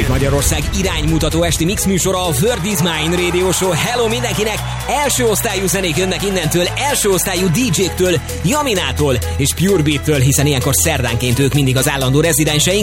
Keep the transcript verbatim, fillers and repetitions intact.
Magyarország iránymutató esti mix műsora, a World is Mine Radio Show. Hello mindenkinek! Első osztályú zenék jönnek innentől, első osztályú dé jéktől, Jaminától és Pure Beat-től, hiszen ilyenkor szerdánként ők mindig az állandó rezidenseink.